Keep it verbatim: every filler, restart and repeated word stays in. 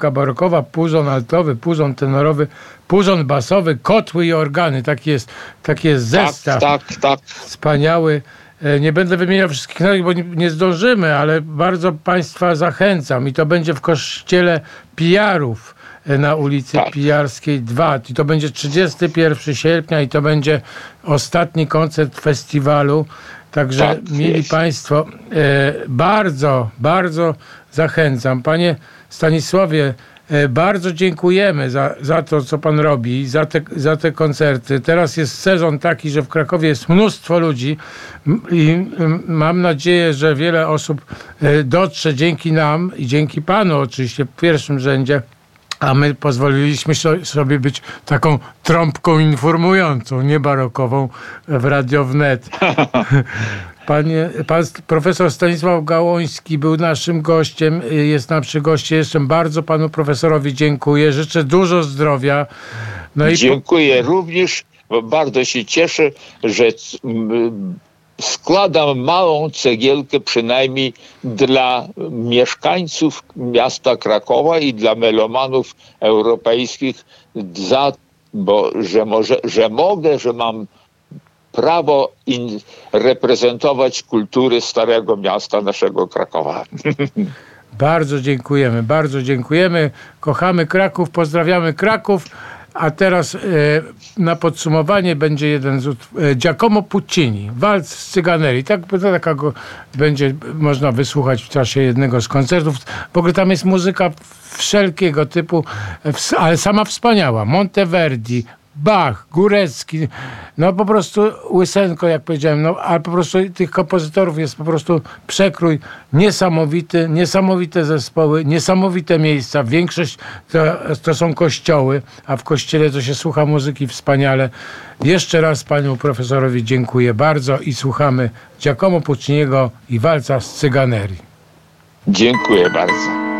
stawka barokowa, puzon altowy, puzon tenorowy, puzon basowy, kotły i organy. Taki jest, taki jest zestaw. Tak, tak, tak. Wspaniały. Nie będę wymieniał wszystkich nazw, bo nie, nie zdążymy, ale bardzo Państwa zachęcam. I to będzie w kościele Pijarów na ulicy tak. Pijarskiej dwa. I to będzie trzydziestego pierwszego sierpnia i to będzie ostatni koncert festiwalu. Także, tak, mili jest. Państwo, e, bardzo, bardzo zachęcam. Panie Stanisławie, e, bardzo dziękujemy za, za to, co Pan robi, za te, za te koncerty. Teraz jest sezon taki, że w Krakowie jest mnóstwo ludzi i mam nadzieję, że wiele osób e, dotrze dzięki nam i dzięki Panu oczywiście w pierwszym rzędzie. A my pozwoliliśmy sobie być taką trąbką informującą, nie barokową w Radio Wnet. Panie, pan profesor Stanisław Gałoński był naszym gościem, jest nam przy goście. Jeszcze bardzo panu profesorowi dziękuję. Życzę dużo zdrowia. No i dziękuję również. Bardzo się cieszę, że składam małą cegiełkę przynajmniej dla mieszkańców miasta Krakowa i dla melomanów europejskich, za, bo że, może, że mogę, że mam prawo in, reprezentować kultury Starego Miasta naszego Krakowa. Bardzo dziękujemy, bardzo dziękujemy. Kochamy Kraków, pozdrawiamy Kraków. A teraz e, na podsumowanie będzie jeden z e, Giacomo Puccini, walc z Cyganerii. Tak, to taka go będzie można wysłuchać w czasie jednego z koncertów. W ogóle tam jest muzyka wszelkiego typu, ale sama wspaniała. Monteverdi, Bach, Górecki, no po prostu Łysenko, jak powiedziałem, no ale po prostu tych kompozytorów jest po prostu przekrój niesamowity, niesamowite zespoły, niesamowite miejsca. Większość to, to są kościoły, a w kościele to się słucha muzyki wspaniale. Jeszcze raz panu profesorowi dziękuję bardzo i słuchamy Giacomo Pucciniego i walca z Cyganerii. Dziękuję bardzo.